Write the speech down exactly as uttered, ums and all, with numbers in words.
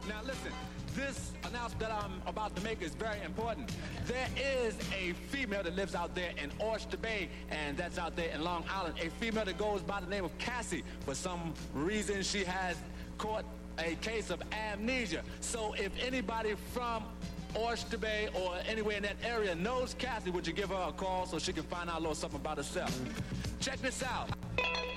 Now listen, this announcement that I'm about to make is very important. There is a female that lives out there in Oyster Bay, and that's out there in Long Island. A female that goes by the name of Cassie. For some reason, she has caught a case of amnesia. So if anybody from Oyster Bay or anywhere in that area knows Cassie, would you give her a call so she can find out a little something about herself? Check this out.